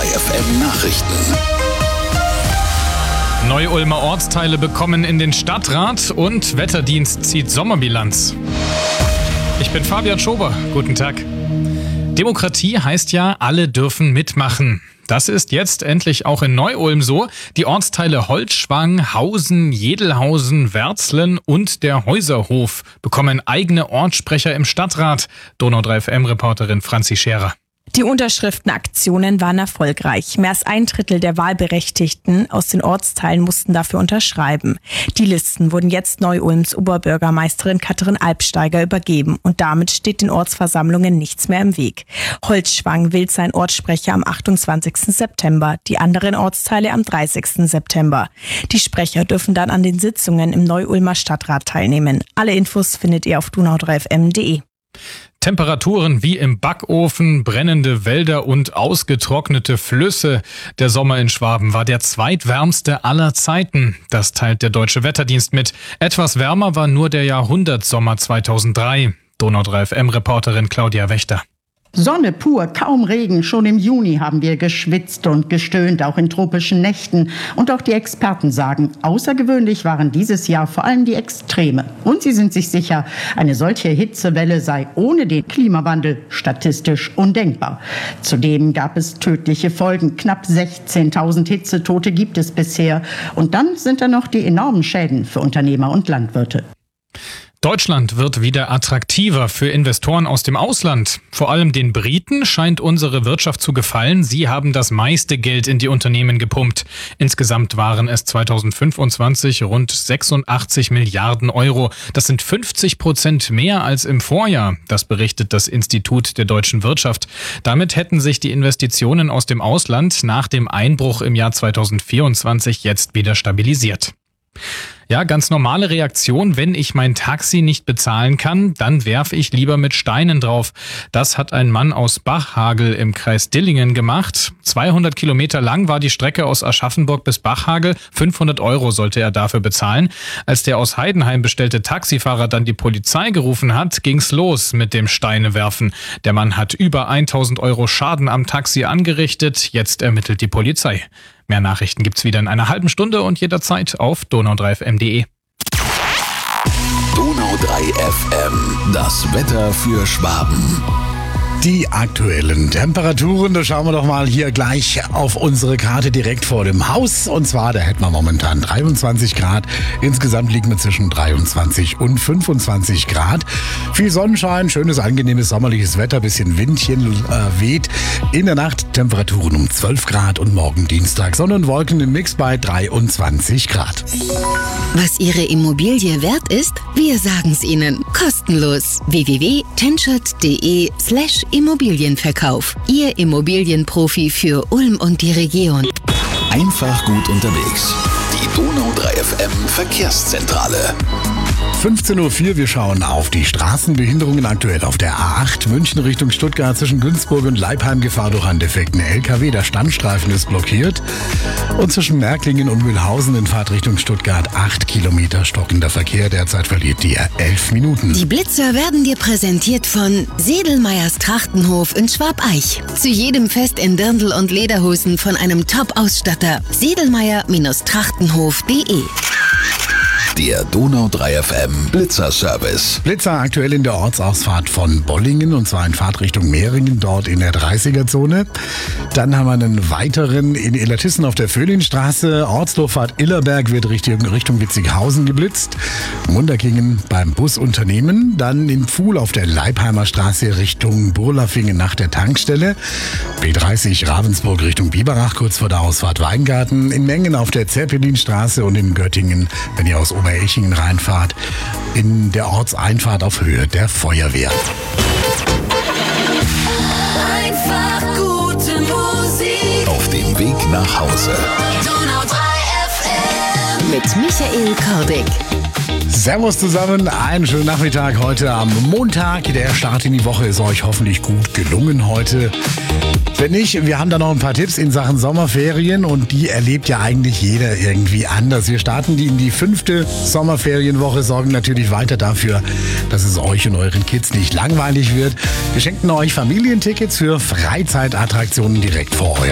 FM Nachrichten. Neu-Ulmer Ortsteile bekommen in den Stadtrat und Wetterdienst zieht Sommerbilanz. Ich bin Fabian Schober. Guten Tag. Demokratie heißt ja, alle dürfen mitmachen. Das ist jetzt endlich auch in Neu-Ulm so. Die Ortsteile Holzschwang, Hausen, Jedelhausen, Werzlen und der Häuserhof bekommen eigene Ortssprecher im Stadtrat. Donau 3 FM-Reporterin Franzi Scherer. Die Unterschriftenaktionen waren erfolgreich. Mehr als 1/3 der Wahlberechtigten aus den Ortsteilen mussten dafür unterschreiben. Die Listen wurden jetzt Neu-Ulms Oberbürgermeisterin Katrin Albsteiger übergeben und damit steht den Ortsversammlungen nichts mehr im Weg. Holzschwang wählt seinen Ortssprecher am 28. September, die anderen Ortsteile am 30. September. Die Sprecher dürfen dann an den Sitzungen im Neu-Ulmer Stadtrat teilnehmen. Alle Infos findet ihr auf donau3fm.de. Temperaturen wie im Backofen, brennende Wälder und ausgetrocknete Flüsse. Der Sommer in Schwaben war der zweitwärmste aller Zeiten. Das teilt der Deutsche Wetterdienst mit. Etwas wärmer war nur der Jahrhundertsommer 2003. Donau 3 FM-Reporterin Claudia Wächter. Sonne pur, kaum Regen. Schon im Juni haben wir geschwitzt und gestöhnt, auch in tropischen Nächten. Und auch die Experten sagen, außergewöhnlich waren dieses Jahr vor allem die Extreme. Und sie sind sich sicher, eine solche Hitzewelle sei ohne den Klimawandel statistisch undenkbar. Zudem gab es tödliche Folgen. Knapp 16.000 Hitzetote gibt es bisher. Und dann sind da noch die enormen Schäden für Unternehmer und Landwirte. Deutschland wird wieder attraktiver für Investoren aus dem Ausland. Vor allem den Briten scheint unsere Wirtschaft zu gefallen. Sie haben das meiste Geld in die Unternehmen gepumpt. Insgesamt waren es 2025 rund 86 Milliarden Euro. Das sind 50% mehr als im Vorjahr. Das berichtet das Institut der deutschen Wirtschaft. Damit hätten sich die Investitionen aus dem Ausland nach dem Einbruch im Jahr 2024 jetzt wieder stabilisiert. Ja, ganz normale Reaktion. Wenn ich mein Taxi nicht bezahlen kann, dann werfe ich lieber mit Steinen drauf. Das hat ein Mann aus Bachhagel im Kreis Dillingen gemacht. 200 Kilometer lang war die Strecke aus Aschaffenburg bis Bachhagel. 500 Euro sollte er dafür bezahlen. Als der aus Heidenheim bestellte Taxifahrer dann die Polizei gerufen hat, ging's los mit dem Steinewerfen. Der Mann hat über 1000 Euro Schaden am Taxi angerichtet. Jetzt ermittelt die Polizei. Mehr Nachrichten gibt's wieder in einer halben Stunde und jederzeit auf donau3fm.de. Donau 3 FM, das Wetter für Schwaben. Die aktuellen Temperaturen, da schauen wir doch mal hier gleich auf unsere Karte direkt vor dem Haus. Und zwar, da hätten wir momentan 23 Grad. Insgesamt liegen wir zwischen 23 und 25 Grad. Viel Sonnenschein, schönes, angenehmes sommerliches Wetter, bisschen Windchen weht. In der Nacht Temperaturen um 12 Grad und morgen Dienstag Sonne und Wolken im Mix bei 23 Grad. Was Ihre Immobilie wert ist, wir sagen's Ihnen. Kostenlos. www.tenschert.de/Immobilienverkauf. Ihr Immobilienprofi für Ulm und die Region. Einfach gut unterwegs. Die Donau 3 FM Verkehrszentrale. 15.04 Uhr, wir schauen auf die Straßenbehinderungen aktuell auf der A8 München Richtung Stuttgart zwischen Günzburg und Leipheim Gefahr durch einen defekten LKW. Der Standstreifen ist blockiert. Und zwischen Märklingen und Mühlhausen in Fahrtrichtung Stuttgart 8 Kilometer stockender Verkehr. Derzeit verliert ihr 11 Minuten. Die Blitzer werden dir präsentiert von Sedelmeyers Trachtenhof in Schwabeich. Zu jedem Fest in Dirndl und Lederhosen von einem Top-Ausstatter. Sedelmeyer-Trachtenhof.de. Der Donau 3 FM Blitzer-Service. Blitzer aktuell in der Ortsausfahrt von Bollingen und zwar in Fahrtrichtung Mehringen, dort in der 30er-Zone. Dann haben wir einen weiteren in Illertissen auf der Vöhlinstraße. Ortsdurchfahrt Illerberg wird Richtung Witzighausen geblitzt. Munderkingen beim Busunternehmen. Dann in Pfuhl auf der Leipheimer Straße Richtung Burlafingen nach der Tankstelle. B30 Ravensburg Richtung Biberach kurz vor der Ausfahrt Weingarten. In Mengen auf der Zerpelinstraße und in Göttingen, wenn ihr aus Oberechingen reinfahrt, in der Ortseinfahrt auf Höhe der Feuerwehr. Einfach gute Musik. Auf dem Weg nach Hause. Donau 3 FM. Mit Michael Kordig. Servus zusammen, einen schönen Nachmittag heute am Montag. Der Start in die Woche ist euch hoffentlich gut gelungen heute. Wenn nicht, wir haben da noch ein paar Tipps in Sachen Sommerferien und die erlebt ja eigentlich jeder irgendwie anders. Wir starten die in die 5. Sommerferienwoche, sorgen natürlich weiter dafür, dass es euch und euren Kids nicht langweilig wird. Wir schenken euch Familientickets für Freizeitattraktionen direkt vor eurer